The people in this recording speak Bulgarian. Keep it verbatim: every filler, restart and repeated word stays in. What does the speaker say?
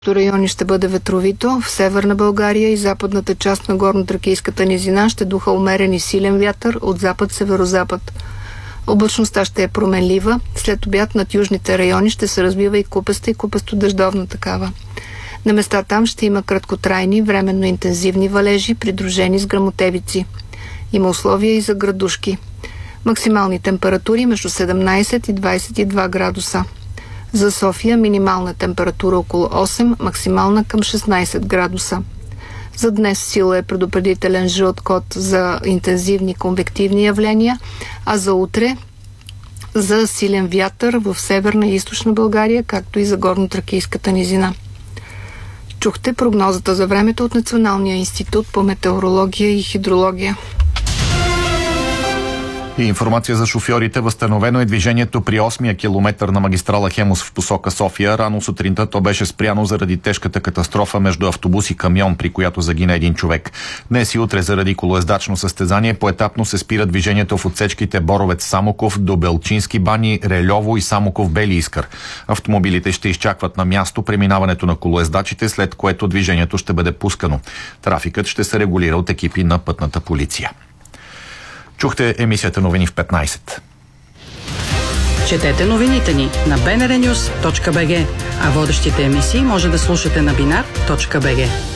райони ще бъде ветровито. В северна България и западната част на горно-тракийската низина ще духа умерен и силен вятър от запад-северозапад. Облачността ще е променлива. След обяд над южните райони ще се разбива и купеста и купесто-дъждовна такава. На места там ще има краткотрайни, временно интензивни валежи, придружени с гръмотевици. Има условия и за градушки. Максимални температури между седемнайсет и двайсет и два градуса. За София минимална температура около осем, максимална към шестнайсет градуса. За днес сила е предупредителен жълт код за интензивни конвективни явления, а за утре за силен вятър в северна и източна България, както и за горно-тракийската низина. Чухте прогнозата за времето от Националния институт по метеорология и хидрология. И информация за шофьорите. Възстановено е движението при осмия километър на магистрала Хемус в посока София. Рано сутринта то беше спряно заради тежката катастрофа между автобус и камион, при която загина един човек. Днес и утре заради колоездачно състезание поетапно се спира движението в отсечките Боровец-Самоков до Белчински бани, Рельово и Самоков-Бели Искър. Автомобилите ще изчакват на място преминаването на колоездачите, след което движението ще бъде пускано. Трафикът ще се регулира от екипи на пътната полиция. Чухте емисията новини в петнайсет. Четете новините ни на би ен ар нюз точка би джи, а водещите емисии може да слушате на бинар точка би джи.